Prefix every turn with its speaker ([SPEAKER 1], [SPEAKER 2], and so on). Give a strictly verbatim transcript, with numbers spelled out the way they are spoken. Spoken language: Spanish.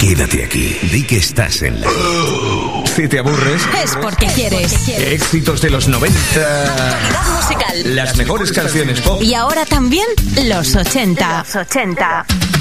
[SPEAKER 1] quédate aquí. Di que estás en la... Si te aburres,
[SPEAKER 2] es porque quieres.
[SPEAKER 1] Éxitos de los noventa.
[SPEAKER 2] Actualidad musical.
[SPEAKER 1] Las mejores canciones pop.
[SPEAKER 2] Y ahora también los ochenta. Los ochenta.